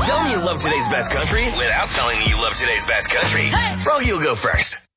Tell me you love today's best country without telling me you love today's best country. Hey! Froggy will go first.